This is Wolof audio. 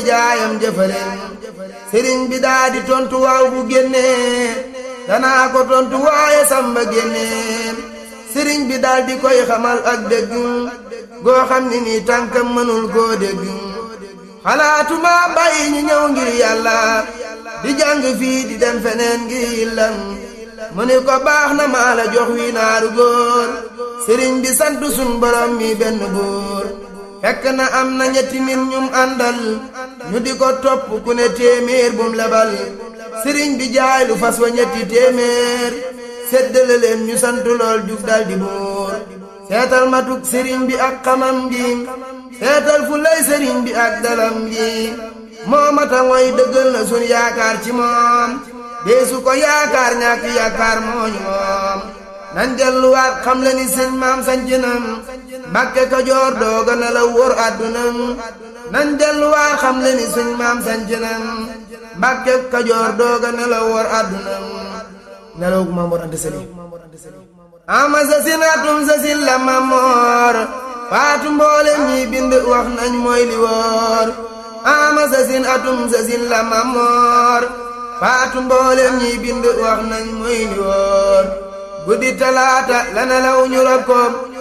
nijaayam jëfaleen sëriñ bi daa di tontu waaw bu génnee danaa ko tontu waaye samba génnee sëriñ bi daal di koy xamal ak dëgg goo xam ni nii tànkam mënul koo dégg xalaatuma bàyyi ñu ñëw ngir yàlla di jàng fii di dem feneen ngir yillam mu ni ko baax na maa la jox wi naaru góor sëriñ bi sant sun borom mi benn góor fekk na am na ñetti nit ñum àndal ñu di ko topp ku ne téeméer bum lebal sëriñ bi jaay lu fas wa ñetti téeméer séddale leen ñu sant lool jug dal di buur seetal matuk sëriñ bi ak xamam gi seetal fu lay sëriñ bi ak dalam gi moo mata ngoy dëggal na sun yaakaar ci moom deesu ko yaakaar ñàkk yaakaar mooñu moom nan delluwaat xam le ni sëñ maam sancinam Mbàkke Kajoor dooga na la wóor àddunam nan delluwaat xam le ni sëñ maam sancinam Mbàkke Kajoor dooga na la wóor àddunam nelaw gu Mamoor Anta Sali ama sa sin atum sa sin la Mamoor faatu mboolem ñi bind wax nañ mooy li wóor ama sa sin atum sa sin la Mamoor faatu mboolem ñi bind wax nañ mooy li wóor guddi talaata la nelaw ñu rob ko